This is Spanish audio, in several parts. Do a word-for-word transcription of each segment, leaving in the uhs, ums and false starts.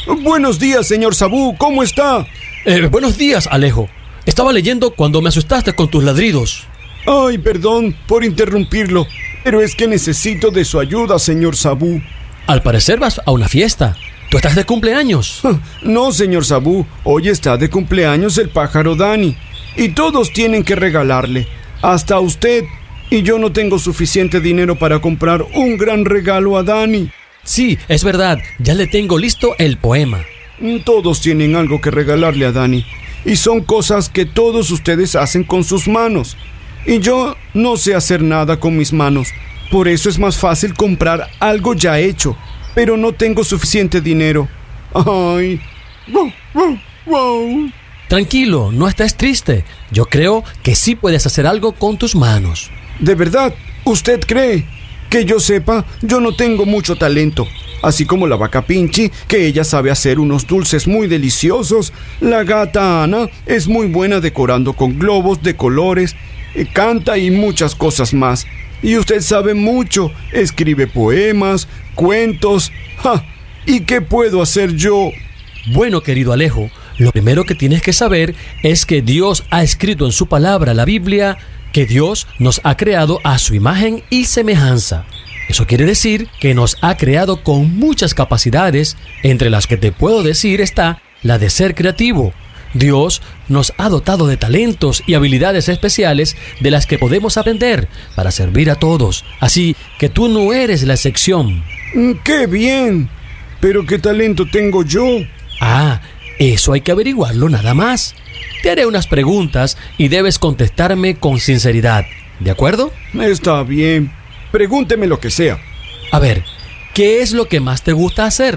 Buenos días, señor Sabú, ¿cómo está? Eh, buenos días, Alejo. Estaba leyendo cuando me asustaste con tus ladridos. Ay, perdón por interrumpirlo, pero es que necesito de su ayuda, señor Sabú. Al parecer vas a una fiesta. ¿Tú estás de cumpleaños? No, señor Sabú, hoy está de cumpleaños el pájaro Dani. Y todos tienen que regalarle, hasta usted. Y yo no tengo suficiente dinero para comprar un gran regalo a Dani. Sí, es verdad, ya le tengo listo el poema. Todos tienen algo que regalarle a Dani. Y son cosas que todos ustedes hacen con sus manos. Y yo no sé hacer nada con mis manos. Por eso es más fácil comprar algo ya hecho. Pero no tengo suficiente dinero. Ay. Wow, wow, wow. Tranquilo, no estés triste. Yo creo que sí puedes hacer algo con tus manos. ¿De verdad? ¿Usted cree? Que yo sepa, yo no tengo mucho talento. Así como la vaca Pinchi, que ella sabe hacer unos dulces muy deliciosos. La gata Ana es muy buena decorando con globos de colores. Eh, canta y muchas cosas más. Y usted sabe mucho. Escribe poemas, cuentos. ¡Ja! ¿Y qué puedo hacer yo? Bueno, querido Alejo, lo primero que tienes que saber es que Dios ha escrito en su palabra, la Biblia, que Dios nos ha creado a su imagen y semejanza. Eso quiere decir que nos ha creado con muchas capacidades, entre las que te puedo decir está la de ser creativo. Dios nos ha dotado de talentos y habilidades especiales de las que podemos aprender para servir a todos. Así que tú no eres la excepción. ¡Qué bien! ¿Pero qué talento tengo yo? Ah, eso hay que averiguarlo nada más. Te haré unas preguntas y debes contestarme con sinceridad. ¿De acuerdo? Está bien. Pregúnteme lo que sea. A ver, ¿qué es lo que más te gusta hacer?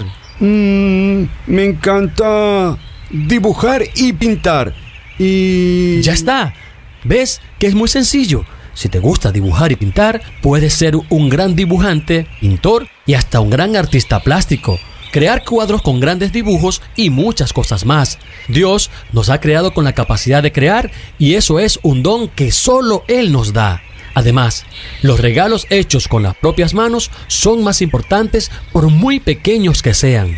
Mm, me encanta dibujar y pintar. Y... Ya está. ¿Ves que es muy sencillo? Si te gusta dibujar y pintar, puedes ser un gran dibujante, pintor y hasta un gran artista plástico. Crear cuadros con grandes dibujos y muchas cosas más. Dios nos ha creado con la capacidad de crear y eso es un don que solo Él nos da. Además, los regalos hechos con las propias manos son más importantes por muy pequeños que sean.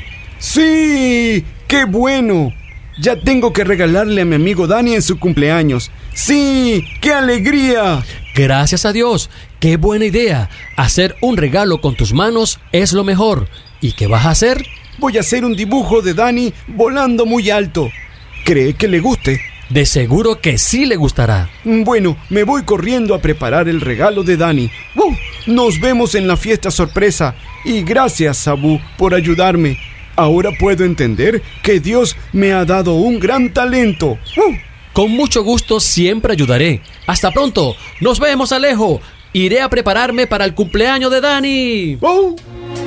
¡Sí! ¡Qué bueno! Ya tengo que regalarle a mi amigo Dani en su cumpleaños. ¡Sí! ¡Qué alegría! Gracias a Dios. ¡Qué buena idea! Hacer un regalo con tus manos es lo mejor. ¿Y qué vas a hacer? Voy a hacer un dibujo de Dani volando muy alto. ¿Cree que le guste? De seguro que sí le gustará. Bueno, me voy corriendo a preparar el regalo de Dani. ¡Uh! Nos vemos en la fiesta sorpresa. Y gracias, Sabú, por ayudarme. Ahora puedo entender que Dios me ha dado un gran talento. ¡Uh! Con mucho gusto siempre ayudaré. Hasta pronto. Nos vemos, Alejo. Iré a prepararme para el cumpleaños de Dani. ¡Oh!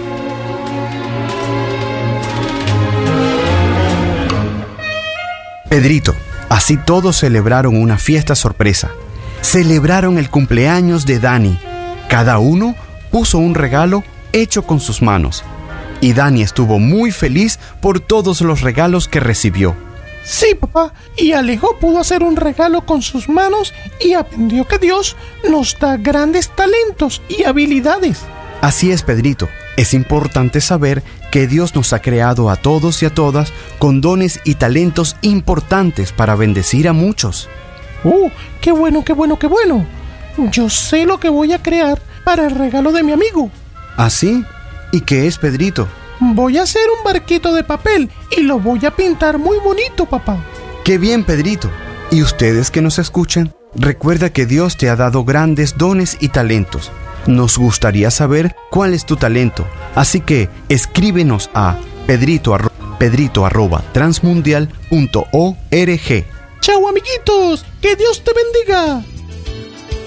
Pedrito, así todos celebraron una fiesta sorpresa. Celebraron el cumpleaños de Dani. Cada uno puso un regalo hecho con sus manos. Y Dani estuvo muy feliz por todos los regalos que recibió. Sí, papá, y Alejo pudo hacer un regalo con sus manos y aprendió que Dios nos da grandes talentos y habilidades. Así es, Pedrito. Es importante saber que Dios nos ha creado a todos y a todas con dones y talentos importantes para bendecir a muchos. ¡Uh! ¡Qué bueno, qué bueno, qué bueno! Yo sé lo que voy a crear para el regalo de mi amigo. ¿Ah, sí? ¿Y qué es, Pedrito? Voy a hacer un barquito de papel y lo voy a pintar muy bonito, papá. ¡Qué bien, Pedrito! Y ustedes que nos escuchan, recuerda que Dios te ha dado grandes dones y talentos. Nos gustaría saber cuál es tu talento, así que escríbenos a pedrito arro, pedrito arroba transmundial punto org. ¡Chao, amiguitos! ¡Que Dios te bendiga!